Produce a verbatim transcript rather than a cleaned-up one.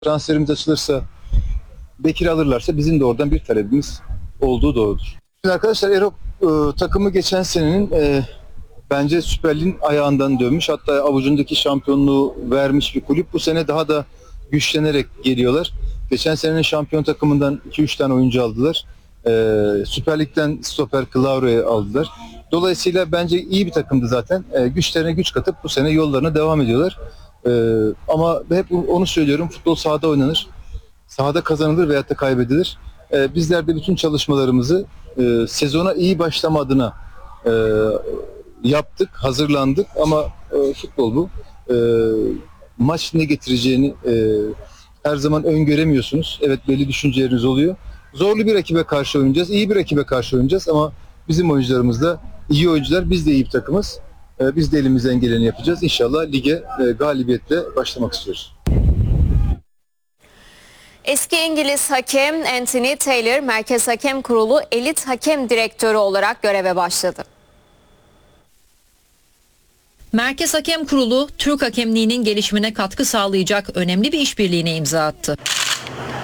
Transferimiz açılırsa, Bekir alırlarsa bizim de oradan bir talebimiz olduğu doğrudur. Şimdi arkadaşlar Erol e, takımı geçen senenin e, bence Süper Lig'in ayağından dönmüş. Hatta avucundaki şampiyonluğu vermiş bir kulüp. Bu sene daha da güçlenerek geliyorlar. Geçen senenin şampiyon takımından iki üç tane oyuncu aldılar. E, Süper Lig'den stoper Clauro'yu aldılar. Dolayısıyla bence iyi bir takımdı zaten. E, güçlerine güç katıp bu sene yollarına devam ediyorlar. E, ama hep onu söylüyorum. Futbol sahada oynanır. Sahada kazanılır veyahut da kaybedilir. E, bizler de bütün çalışmalarımızı e, sezona iyi başlama adına e, yaptık, hazırlandık ama e, futbol bu. E, maç ne getireceğini e, her zaman öngöremiyorsunuz. Evet, belli düşünceleriniz oluyor. Zorlu bir rakibe karşı oynayacağız, iyi bir rakibe karşı oynayacağız ama bizim oyuncularımız da iyi oyuncular, biz de iyi bir takımız. E, biz de elimizden geleni yapacağız. İnşallah lige e, galibiyetle başlamak istiyoruz. Eski İngiliz hakem Anthony Taylor, Merkez Hakem Kurulu Elit Hakem Direktörü olarak göreve başladı. Merkez Hakem Kurulu, Türk hakemliğinin gelişimine katkı sağlayacak önemli bir işbirliğine imza attı.